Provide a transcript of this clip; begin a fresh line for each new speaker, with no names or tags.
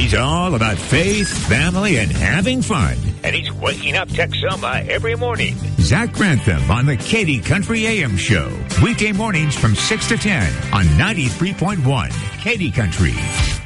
He's all about faith, family, and having fun. And he's waking up Texoma every morning. Zach Grantham on the Katy Country AM Show. Weekday mornings from 6 to 10 on 93.1 Katy Country.